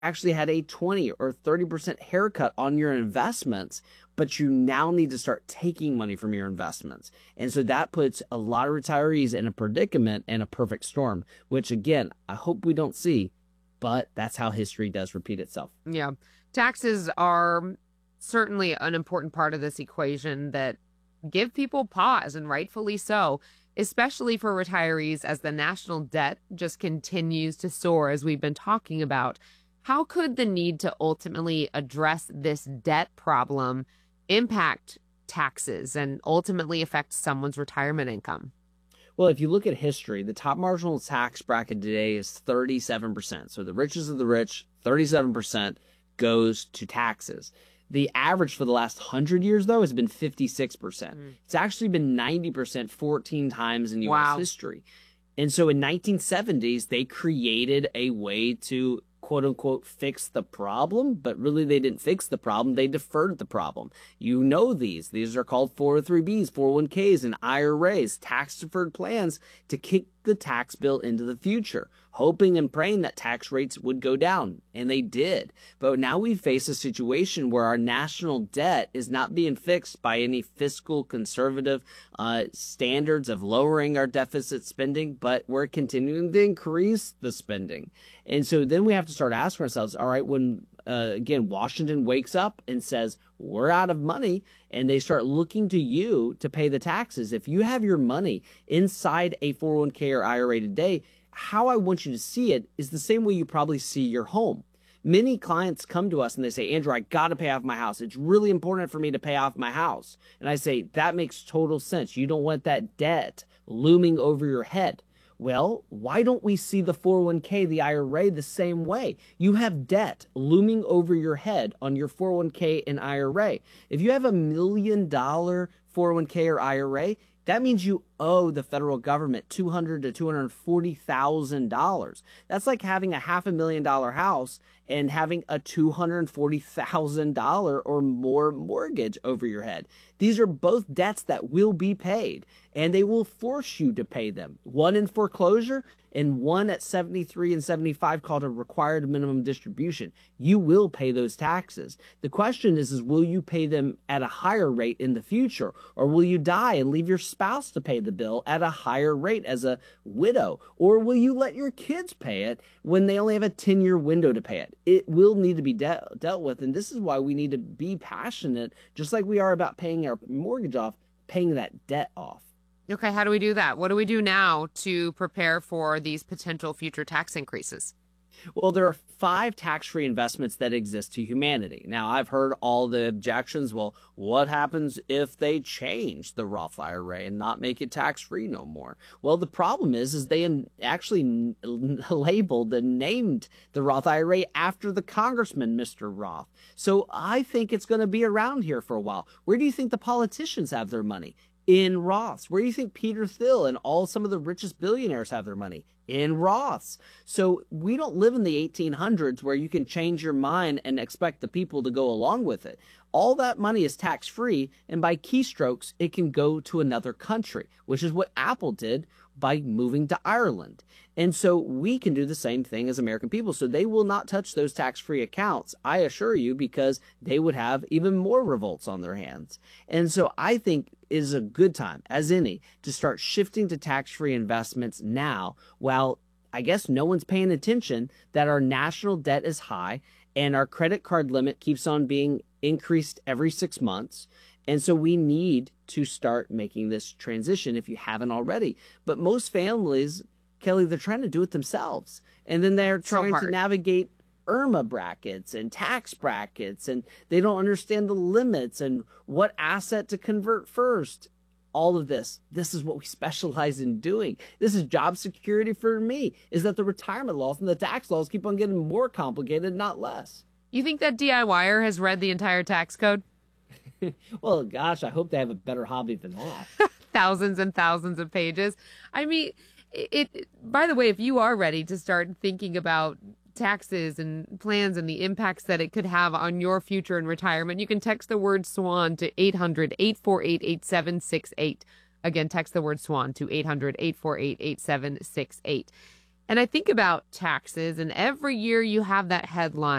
actually had a 20 or 30% haircut on your investments, but you now need to start taking money from your investments. And so that puts a lot of retirees in a predicament and a perfect storm, which again, I hope we don't see, but that's how history does repeat itself. Yeah. Taxes are certainly an important part of this equation that give people pause, and rightfully so, especially for retirees as the national debt just continues to soar, as we've been talking about. How could the need to ultimately address this debt problem impact taxes and ultimately affect someone's retirement income? Well, if you look at history, the top marginal tax bracket today is 37%. So the richest of the rich, 37% goes to taxes. The average for the last 100 years, though, has been 56%. It's actually been 90% 14 times in U.S. history. And so in 1970s, they created a way to quote unquote fix the problem, but really they didn't fix the problem. They deferred the problem. You know these are called 403Bs, 401Ks, and IRAs, tax deferred plans to kick the tax bill into the future, hoping and praying that tax rates would go down. And they did. But now we face a situation where our national debt is not being fixed by any fiscal conservative standards of lowering our deficit spending, but we're continuing to increase the spending. And so then we have to start asking ourselves, all right, when again, Washington wakes up and says, we're out of money, and they start looking to you to pay the taxes. If you have your money inside a 401k or IRA today, how I want you to see it is the same way you probably see your home. Many clients come to us and they say, Andrew, I got to pay off my house. It's really important for me to pay off my house. And I say, that makes total sense. You don't want that debt looming over your head. Well, why don't we see the 401k, the IRA the same way? You have debt looming over your head on your 401k and IRA. If you have $1 million 401k or IRA, that means you owe the federal government $200,000 to $240,000. That's like having a $500,000 house and having a $240,000 or more mortgage over your head. These are both debts that will be paid, and they will force you to pay them. One in foreclosure and one at 73 and 75 called a required minimum distribution. You will pay those taxes. The question is will you pay them at a higher rate in the future, or will you die and leave your spouse to pay the bill at a higher rate as a widow, or will you let your kids pay it when they only have a 10-year window to pay it? It will need to be dealt with, and this is why we need to be passionate, just like we are about paying our mortgage off, paying that debt off. Okay, how do we do that? What do we do now to prepare for these potential future tax increases? Well, there are 5 tax-free investments that exist to humanity. Now, I've heard all the objections. Well, what happens if they change the Roth IRA and not make it tax-free no more? Well, the problem is they actually labeled and named the Roth IRA after the congressman, Mr. Roth. So I think it's going to be around here for a while. Where do you think the politicians have their money? In Roths. Where do you think Peter Thiel and some of the richest billionaires have their money? In Roths. So we don't live in the 1800s where you can change your mind and expect the people to go along with it. All that money is tax-free, and by keystrokes, it can go to another country, which is what Apple did by moving to Ireland. And so we can do the same thing as American people. So they will not touch those tax-free accounts, I assure you, because they would have even more revolts on their hands. And so I think it is a good time, as any, to start shifting to tax-free investments now, while I guess no one's paying attention that our national debt is high and our credit card limit keeps on being increased every 6 months. And so we need to start making this transition if you haven't already. But most families, Kelly, they're trying to do it themselves. And then they're trying to navigate IRMA brackets and tax brackets, and they don't understand the limits and what asset to convert first. All of this is what we specialize in doing. This is job security for me, is that the retirement laws and the tax laws keep on getting more complicated, not less. You think that DIYer has read the entire tax code? Well, gosh, I hope they have a better hobby than that. Thousands and thousands of pages. I mean, by the way, if you are ready to start thinking about taxes and plans and the impacts that it could have on your future in retirement, you can text the word SWAN to 800-848-8768. Again, text the word SWAN to 800-848-8768. And I think about taxes, and every year you have that headline